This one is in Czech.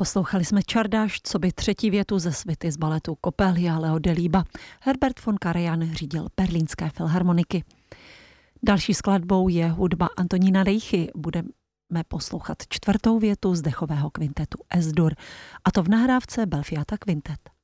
Poslouchali jsme Čardáš, co by třetí větu ze svity z baletu Coppelia Leo Delibes. Herbert von Karajan řídil Berlínské filharmoniky. Další skladbou je hudba Antonína Dejchy. Budeme poslouchat čtvrtou větu z dechového kvintetu S-dur, a to v nahrávce Belfiata Quintet.